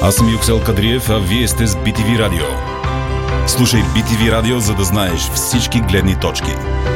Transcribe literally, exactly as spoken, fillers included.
Аз съм Юксел Кадриев, а вие сте с би ти ви Радио. Слушай би ти ви Радио, за да знаеш всички гледни точки.